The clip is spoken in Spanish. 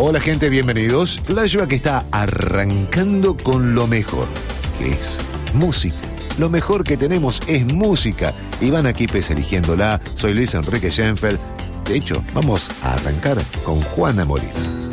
Hola gente, bienvenidos. Flashback está arrancando con lo mejor, que es música. Lo mejor que tenemos es música. Ivana Quipes eligiéndola. Soy Luis Enrique Schenfeld. De hecho, vamos a arrancar con Juana Molina.